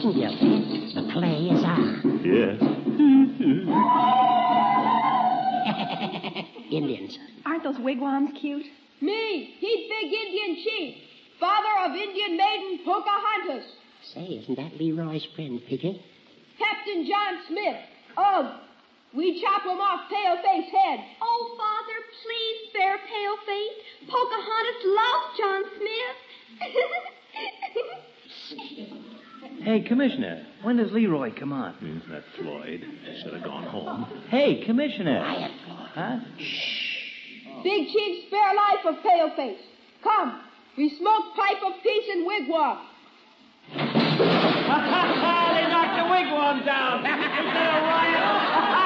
isn't you? The play is on. Yes. Indians. Aren't those wigwams cute? Me, he big Indian chief, father of Indian maiden Pocahontas. Say, isn't that Leroy's friend, Piggy? Captain John Smith. We chop him off Paleface head. Oh, Father, please spare Paleface. Pocahontas loves John Smith. Hey, Commissioner, when does Leroy come on? That Floyd should have gone home. Hey, Commissioner. Quiet, Floyd. Huh? Big chief, spare life of Paleface. Come, we smoke pipe of peace and wigwam. They knocked the wigwam down. Is that a riot?